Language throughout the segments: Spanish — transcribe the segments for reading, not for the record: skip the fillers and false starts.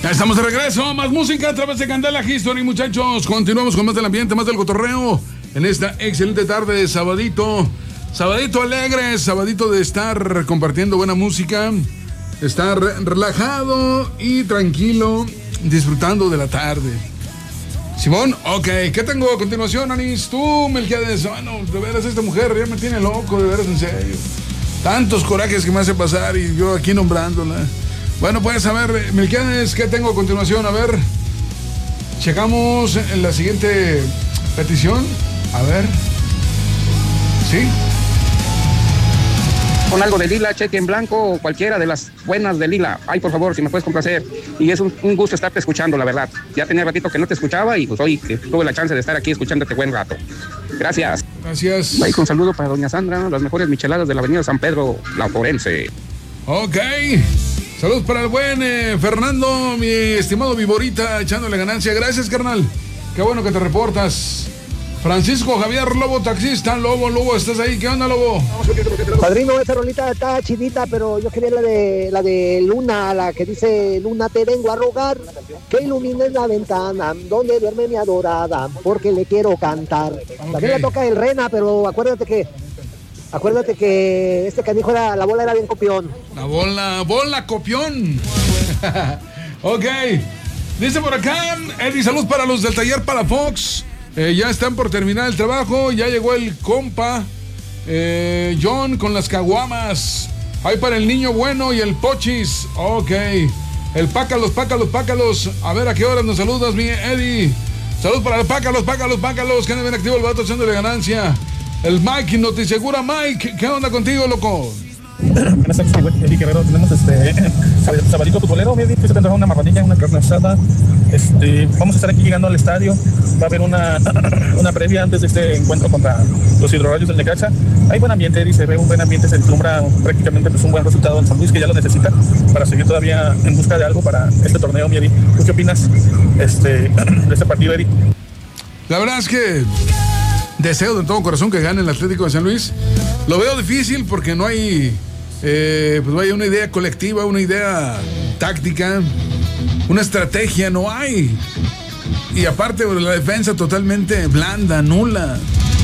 Ya estamos de regreso, más música a través de Candela History, muchachos. Continuamos con más del ambiente, más del cotorreo en esta excelente tarde de sabadito. Sabadito alegre, sabadito de estar compartiendo buena música, estar relajado y tranquilo, disfrutando de la tarde. Simón, ok, ¿qué tengo a continuación, Anis? Tú, Melquiades, bueno, de veras esta mujer ya me tiene loco, de veras, en serio. Tantos corajes que me hace pasar y yo aquí nombrándola. Bueno, pues a ver, Melquiades, ¿qué tengo a continuación? A ver, checamos en la siguiente petición. A ver, ¿sí? Con algo de Lila, cheque en blanco o cualquiera de las buenas de Lila. Ay, por favor, si me puedes complacer. Y es un gusto estarte escuchando, la verdad. Ya tenía ratito que no te escuchaba y pues hoy que tuve la chance de estar aquí escuchándote buen rato. Gracias. Gracias. Bye, un saludo para doña Sandra, las mejores micheladas de la avenida San Pedro, La Forense. Ok. Saludos para el buen Fernando, mi estimado Viborita, echándole ganancia. Gracias, carnal. Qué bueno que te reportas. Francisco Javier Lobo, taxista. Lobo, ¿estás ahí? ¿Qué onda, Lobo? Padrino, esa rolita está chidita, pero yo quería la de Luna, la que dice: Luna, te vengo a rogar que ilumines la ventana donde duerme mi adorada, porque le quiero cantar. Okay. También la toca el Rena, pero acuérdate que este canijo la bola era bien copión. La bola copión. Ok. Dice por acá, Eddie, saludos para los del taller Palafox. Ya están por terminar el trabajo. Ya llegó el compa John con las caguamas. Hay para el niño bueno y el pochis. Ok. El pácalos. A ver a qué horas nos saludas, mi Eddie. Saludos para el pácalos. Que anda bien activo el vato echándole ganancia. El Mike, Notisegura Mike. ¿Qué onda contigo, loco? Buenas tardes, Eddie Guerrero. Tenemos sabadito futbolero, que se tendrá una marranilla, una carne asada. Vamos a estar aquí llegando al estadio. Va a haber una previa antes de este encuentro contra los Hidrorrayos del Necaxa. Hay buen ambiente, Eddie, se ve un buen ambiente, se vislumbra prácticamente un buen resultado en San Luis, que ya lo necesita para seguir todavía en busca de algo para este torneo, mi Eddie. ¿Tú qué opinas de este partido, Eddie? La verdad es que deseo de todo corazón que gane el Atlético de San Luis. Lo veo difícil porque no hay una idea colectiva, una idea táctica, una estrategia, no hay. Y aparte la defensa totalmente blanda, nula.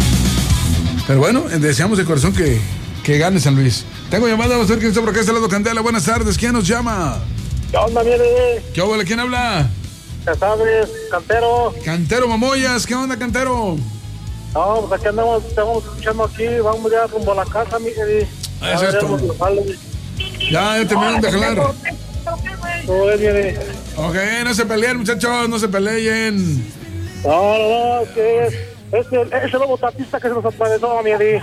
Pero bueno, deseamos de corazón que gane San Luis. Tengo llamada, vamos a ver quién está por acá, este lado Candela. Buenas tardes, ¿quién nos llama? ¿Qué onda, mire? ¿Qué onda? ¿Quién habla? Ya sabes, Cantero. Cantero Mamoyas, ¿qué onda, Cantero? No, pues aquí estamos escuchando aquí, vamos ya rumbo a la casa, mi Eddie. Eso es todo. Ya terminaron de jalar. Todo es, mire. Ok, no se peleen, muchachos, no se peleen. No, que ese lobo tapista que se nos atravesó, mi Eddie.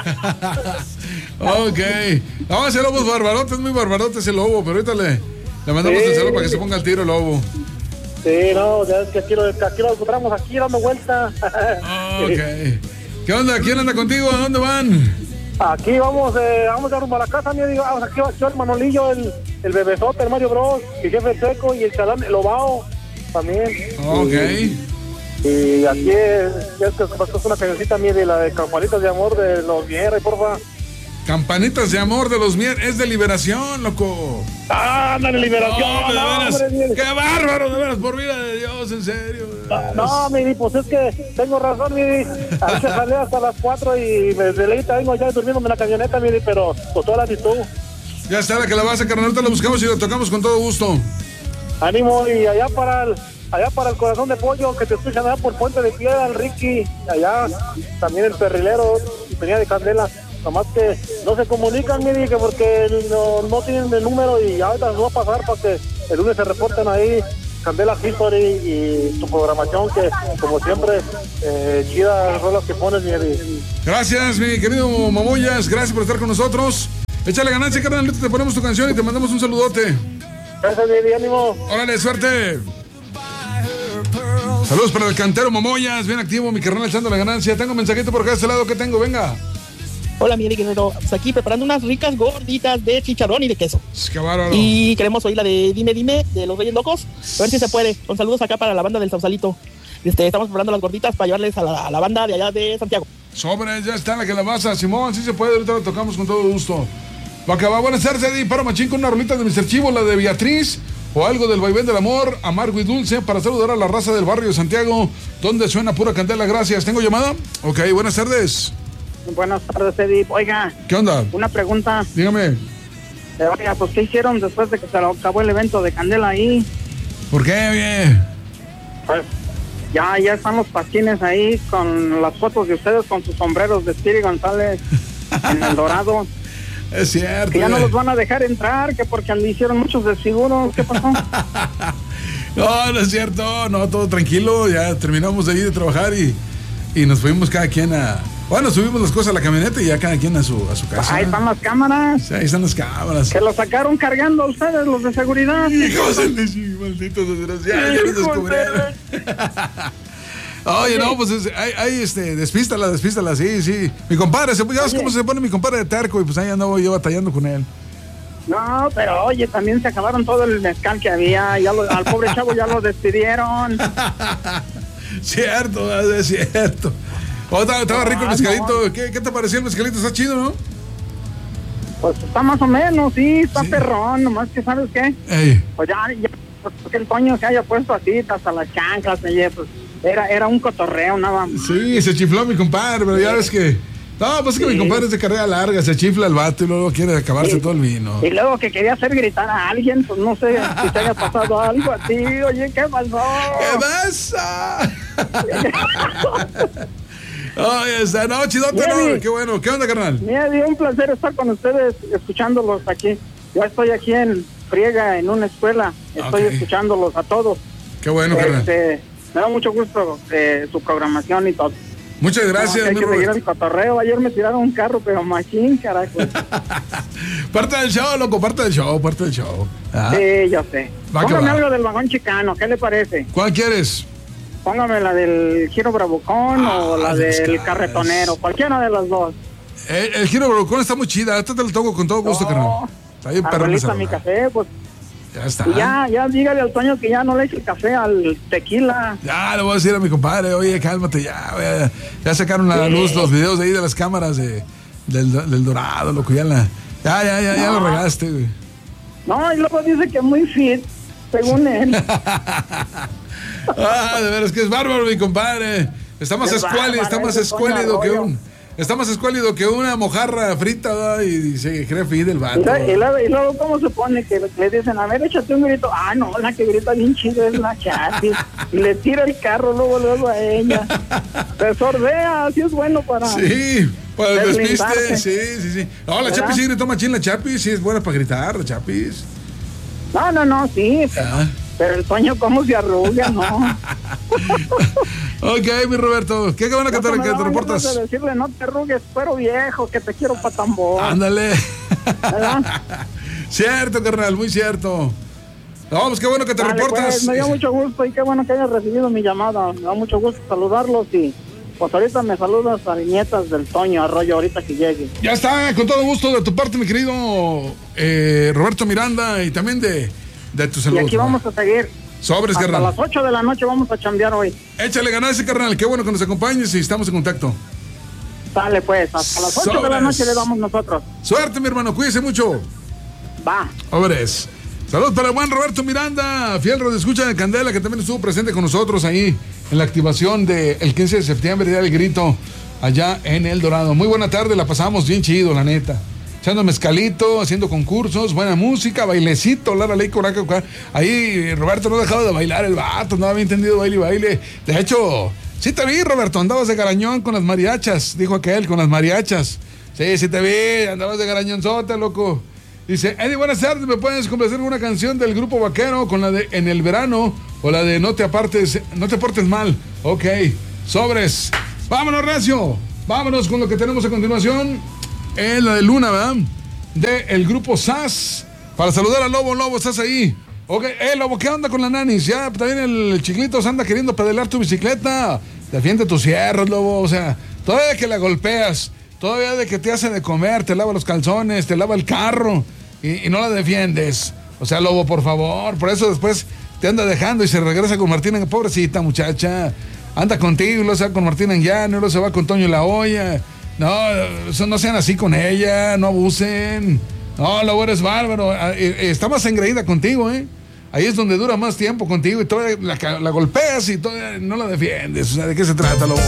Ok. No, ese lobo es barbarote, es muy barbarote ese lobo, pero ahorita le mandamos el celo para que se ponga al tiro el lobo. Sí, no, ya es que aquí lo encontramos aquí dando vuelta. Ok. ¿Qué onda? ¿Quién anda contigo? ¿A dónde van? Aquí vamos ya rumbo a la casa, mi Eddie. Aquí va el Manolillo, el bebesote, el Mario Bros, el jefe el Seco y el Chalán, el Obao también. Ok. Y aquí es que es una cancioncita mía de la de Campanitas de Amor de los Vieras, porfa. Campanitas de Amor de los Mier, es de Liberación, loco. ¡Ándale, Liberación! No, de veras. ¡Qué bárbaro, de veras, por vida de Dios, en serio! No, Miri, pues es que tengo razón, Miri. A veces salí hasta las 4 y desde leíta vengo ya durmiéndome en la camioneta, Miri, pero pues toda la actitud. Ya está, la que la vas a carnal, ahorita la buscamos y la tocamos con todo gusto. Ánimo, y allá para el Corazón de Pollo, que te escuchan allá por Puente de Piedra, el Ricky, allá también el Perrilero, venía de Candela. Nomás que no se comunican, Miri, que porque no tienen el número y ahorita nos va a pasar para que el lunes se reporten ahí Candela History y tu programación, que como siempre, chidas rolas que pones, Miri. Gracias, mi querido Mamoyas, gracias por estar con nosotros. Échale ganancia, carnal, ahorita te ponemos tu canción y te mandamos un saludote. Gracias, Miri, ánimo. Órale, suerte. Saludos para el Cantero Mamoyas, bien activo, mi carnal echando la ganancia. Tengo un mensajito por acá de este lado, ¿qué tengo? Venga. Hola, mi Guerrero, pues aquí preparando unas ricas gorditas de chicharrón y de queso. Qué bárbaro. Y queremos oír la de Dime Dime de los Reyes Locos, a ver si se puede. Con saludos acá para la banda del Sausalito. Estamos preparando las gorditas para llevarles a la banda de allá de Santiago. Sobre, ya está la que la vas a Simón, sí se puede, ahorita la tocamos con todo gusto. Va a acabar, buenas tardes, Eddie, para machín con una rolita de Mr. Chivo, la de Beatriz. o algo del vaivén del amor, amargo y dulce, para saludar a la raza del barrio de Santiago, donde suena pura candela. Gracias. ¿Tengo llamada? Ok, buenas tardes. Buenas tardes, Edith. Oiga, ¿qué onda? Una pregunta. Dígame. Oiga, pues ¿qué hicieron después de que se acabó el evento de candela ahí? ¿Por qué, oye? Pues ya están los pasquines ahí con las fotos de ustedes con sus sombreros de Speedy González en El Dorado. Es cierto. Que ya no los van a dejar entrar, que porque le hicieron muchos desfiguros. ¿Qué pasó? No es cierto. No, todo tranquilo. Ya terminamos de ir de trabajar y nos fuimos cada quien a... Bueno, subimos las cosas a la camioneta y ya cada quien a su casa. Ahí están las cámaras. Sí, ahí están las cámaras. Que lo sacaron cargando a ustedes, los de seguridad. Hijos de malditos desgraciados, ya nos descubrieron. Oye, no, pues ahí despístala, sí. Mi compadre, ya ves cómo se pone mi compadre de terco y pues ahí andaba yo batallando con él. No, pero oye, también se acabaron todo el mezcal que había, al pobre chavo ya lo despidieron. Cierto, es cierto. Estaba rico el mezcalito. No. ¿Qué te pareció el mezcalito? Está chido, ¿no? Pues está más o menos, sí, está perrón, nomás que ¿sabes qué? Ey. Pues ya porque el Toño se haya puesto así, hasta las chanclas, pues era un cotorreo, nada más. Sí, se chifló mi compadre, pero ya ves que... No, pues es que mi compadre es de carrera larga, se chifla el vato y luego quiere acabarse todo el vino. Y luego que quería hacer gritar a alguien, pues no sé si te haya pasado algo a ti, oye, ¿qué pasó? ¿Qué pasa? Oye, esta noche, no, qué bueno. ¿Qué onda, carnal? Me dio un placer estar con ustedes, escuchándolos aquí. Yo estoy aquí en friega, en una escuela. Estoy escuchándolos a todos. Qué bueno, carnal. Me da mucho gusto su programación y todo. Muchas gracias, hay que seguir el cotorreo. Ayer me tiraron un carro, pero machín, carajo. Parte del show, loco, parte del show. ¿Ah? Sí, yo sé. Póngame algo del vagón chicano, ¿qué le parece? ¿Cuál quieres? Póngame la del Giro Bravucón o la del Carretonero, cualquiera de las dos. El Giro Bravucón está muy chida, esta te lo toco con todo gusto, carnal. Está bien perrón. Mi café, pues. Ya está. Y ya dígale al Toño que ya no le eche el café al tequila. Ya le voy a decir a mi compadre, oye, cálmate, ya sacaron a la luz los videos de ahí de las cámaras del Dorado, loco, ya lo regaste, güey. No, y luego dice que muy fit, según él. De veras que es bárbaro, mi compadre. Está más escuálido que una mojarra frita, ¿verdad? Y se cree fin del vato. Y luego ¿cómo se pone? Que le dicen, a ver, échate un grito. Ah, no, la que grita bien chido es la Chapi. Y le tira el carro luego a ella. Se sordea, así es bueno para... Sí, para el despiste, sí. No, la Chapi sí gritó machín, la Chapi sí es buena para gritar, la Chapi. No, sí, pero el Toño cómo se arruga, ¿no? Ok, mi Roberto, qué bueno que te reportas. De decirle, no te arrugues, pero viejo, que te quiero pa' tambor. Ándale. Cierto, carnal, muy cierto. No, pues qué bueno que te reportas. Pues, me dio mucho gusto y qué bueno que hayas recibido mi llamada. Me da mucho gusto saludarlos y pues ahorita me saludas a nietas del Toño Arroyo ahorita que llegue. Ya está, con todo gusto de tu parte, mi querido Roberto Miranda, y también de tu salud. Y aquí vamos a seguir. Sobres, carnal. A las 8 de la noche vamos a chambear hoy. Échale ganas ese, carnal. Qué bueno que nos acompañes y estamos en contacto. Sale pues, hasta las 8 de la noche le damos nosotros. Suerte, mi hermano, cuídese mucho. Va. Sobres. Salud para el buen Roberto Miranda, fiel radioescucha de Candela, que también estuvo presente con nosotros ahí en la activación del 15 de septiembre, Día del Grito, allá en El Dorado. Muy buena tarde, la pasamos bien chido, la neta. Echando mezcalito, haciendo concursos, buena música, bailecito, la ley coraca. Ahí Roberto no dejaba de bailar, el vato, no había entendido baile. De hecho, sí te vi, Roberto, andabas de garañón con las mariachas, dijo aquel, con las mariachas. Sí te vi, andabas de garañonzota, loco. Dice, Eddie, buenas tardes, ¿me puedes complacer una canción del Grupo Vaquero con la de En el Verano o la de No te portes mal? Ok, sobres. Vámonos, Recio. Vámonos con lo que tenemos a continuación. Es la de Luna, ¿verdad? El Grupo SAS. Para saludar a Lobo. Lobo, ¿estás ahí? Ok, Lobo, ¿qué onda con la nanis? Ya, también el Chiclitos anda queriendo pedalar tu bicicleta. Defiende tus cierros, Lobo. O sea, todavía que la golpeas, todavía de que te hace de comer, te lava los calzones, te lava el carro y no la defiendes. O sea, Lobo, por favor. Por eso después te anda dejando y se regresa con Martina. Pobrecita muchacha. Anda contigo y luego se va con Martina en Llano, y luego se va con Toño en la olla. No sean así con ella, no abusen. No, Lobo, eres bárbaro. Está más engreída contigo, ¿eh? ahí es donde dura más tiempo contigo y todavía la golpeas y todavía no la defiendes. O sea, ¿de qué se trata, lobo?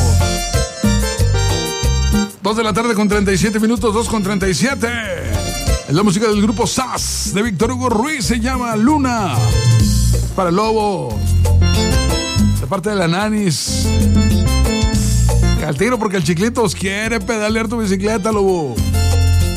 2 de la tarde con 37 minutos, 2 con 37. Es la música del grupo SAS de Víctor Hugo Ruiz, se llama Luna. Para el lobo. De parte de la Nanis. Al tiro porque el Chiclitos quiere pedalear tu bicicleta, lobo.